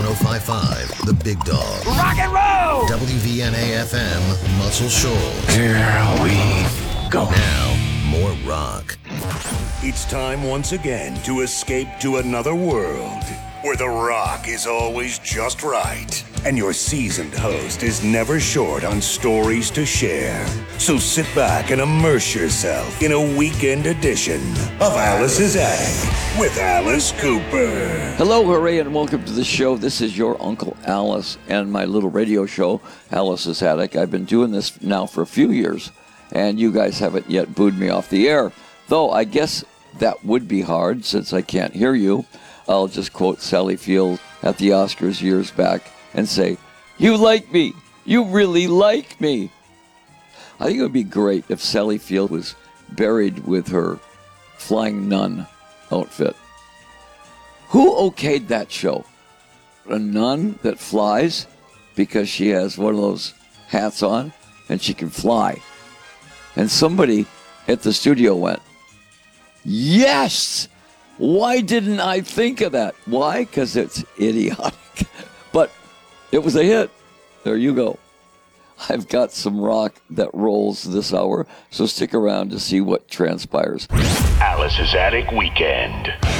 105.5, The Big Dog. Rock and roll! WVNA FM, Muscle Shoals. Here we go. Now, more rock. It's time once again to escape to another world where the rock is always just right and your seasoned host is never short on stories to share. So sit back and immerse yourself in a weekend edition of Alice's Attic with Alice Cooper. Hello, hooray, and welcome to the show. This is your Uncle Alice and my little radio show, Alice's Attic. I've been doing this now for a few years, and you guys haven't yet booed me off the air. Though I guess that would be hard since I can't hear you. I'll just quote Sally Field at the Oscars years back and say, "You like me. You really like me." I think it would be great if Sally Field was buried with her flying nun outfit. Who okayed that show? A nun that flies because she has one of those hats on and she can fly. And somebody at the studio went, "Yes! Why didn't I think of that?" Why? Because it's idiotic. But it was a hit. There you go. I've got some rock that rolls this hour, so stick around to see what transpires. Alice's Attic Weekend.